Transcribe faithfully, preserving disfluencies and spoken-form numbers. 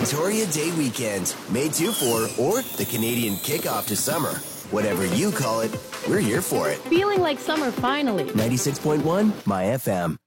Victoria Day weekend, May two four, or the Canadian kickoff to summer. Whatever you call it, we're here for it. Feeling like summer finally. ninety-six point one, My F M.